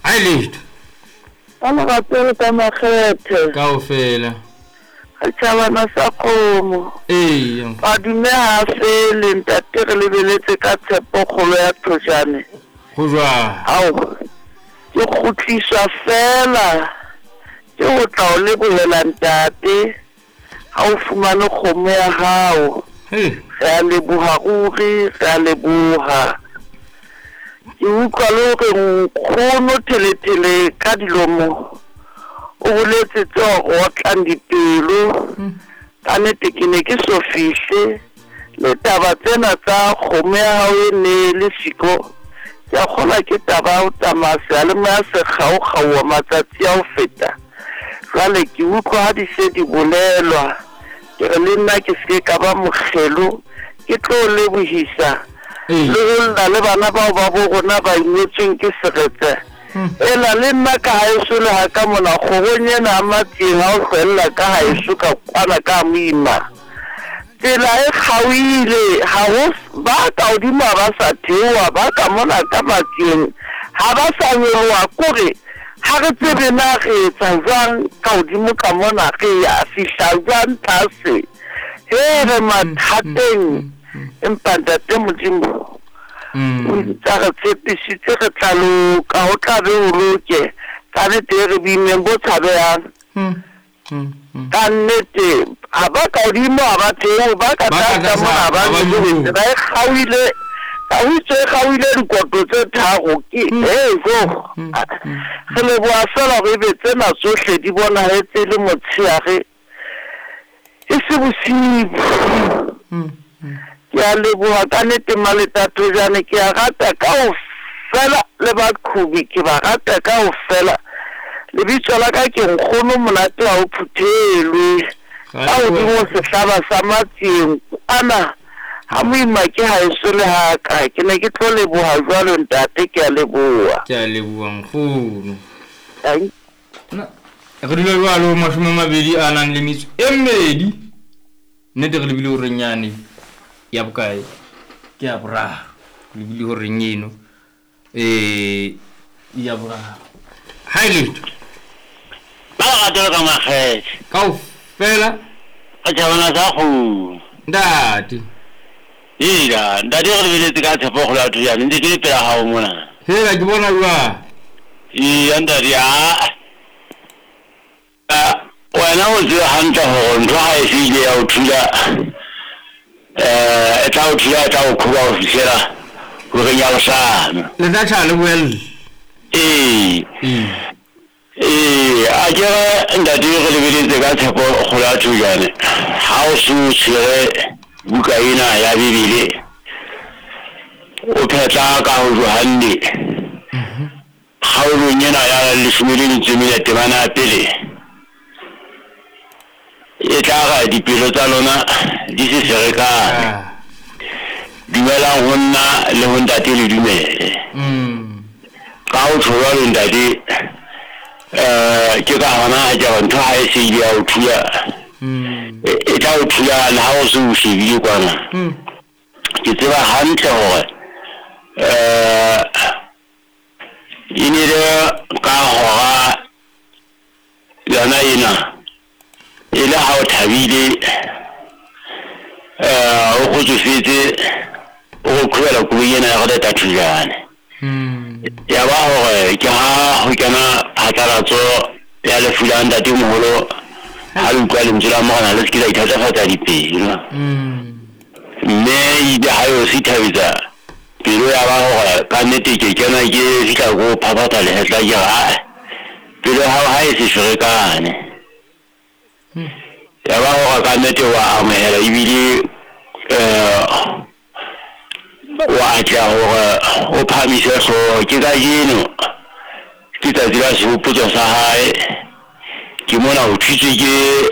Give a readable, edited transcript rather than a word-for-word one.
Hai letho. Ana ga tsere ka makgethe. Kaofela. Ga tšhabana sa kgomo. Ba dume ha fele ntate re lebeletse ka tshepo kgolo ya Thojane. Go jwa. Ao. Ke khutliswa fela. Ke go tla o lebohela ntate. Ha o fumane kgomo ya hao. Re a leboha ruri, re a leboha. Ke utlwa le hore nkgono teletele ka dilomo o boletse tse go tlang dipelo ka nnete ke ne ke so fihle le taba tsena tsa kgomo ya hao e ne le siko ke a kgona ke taba o tsamaya le moya sekgaokgao wa matsatsi a ho feta jwale ke utlwa ha di se di bolelwa ke re le nna ke se ka ba mogelo ke tlo lebohisa le go nna le bana bao ba bo gona ba imetsweng ke seretse ela le nna ka haeso le ha ka mona kgogonyena a matsieng ha o hlwella ka haeso ka kwana ka moima tsela e kgauile ha go ba ka hodimo ha ba sa theowa ba ka mona ka matsieng ha ba sa nyoloha kore ha re tsebe na re etsa jwang ka hodimo ka mona re ya fihla jwang tlase he re mathateng empa ntate modimo o ntse re tshepisitse re tla loka o tla be o loke ka nnete re boimeng bo tshabehang ka nnete ha ba ka hodimo ha ba theo ba ka tlasa mona ba nyolohe ba e kgauile ka o itse e kgauile dikoto tse tharo ke jo re leboha fela gore ebe tsena tsohle di bonahetse le motshehare e se bosibu ke a leboha ka nnete Maleta Thojane ke a rata kaofela le baqhubi ke ba rata kaofela lebitso la ka ke nkgono monate wa o phuthelwe ka hodimo sehlaba sa matsieng ana ha moima ke haeso le haka ke ne ke tlo leboha jwalo ntate ke a leboha nkgono re dula jwalo mashome a mabedi a nang le metso e mmedi nnete re lebile hore nyane ya bokae ke ya boraro le bile hore nyeno ya boraro hai letho ba ga tlo ka makgethe kaofela a tšhabana sa go ndati ira ndati re lebeletse ka tshepo kgolo ya Thojane ntse ke le pela gago mona hela ke bona jwang ndati wena o tseba hantle gore ntho ga e se ile ya o thula e tla o thula e tla o kgoba go fitlhela goreng ya bosana le tla tšha le boelle a kere ntate re lebeletse ka tshepo kgolo ya Thojane ga o se o tshwere buka ena ya Bebele o phetla ka go Johane kgaolong ena ya lesome le metso e mene temana ya pele e tla ga dipelo tsa lona di se serekane dumelang go nna le go ntate le dumele ka o tshoba le ntate ke ka gona a jago ntho ga e se ile ya o thula e tla o thula le ga o se o shebile kwana ke tseba hantle gore e ne le ka gora yona ena e le ga o thabile o kgotsofetse o go khubela kubeng ena ya go leta Thojane ya ba gore ke ha go kena phatlalatso ya lefu la ntate moholo ha le utlwa lentswe la mogana le se ke la ithatsafatsa dipelo mme ile ha yo se thabetsa pelo ya ba gore ka nnete ke kena ke fihla go phaphatha lehetla ke ga pelo ha e se ferekane ya ba gore ka nnete wa amohela ebile wa tla gore o phamise hlooho ke ka jeno ke tsatsi la sehopotso sa hae ke mona o thuswe ke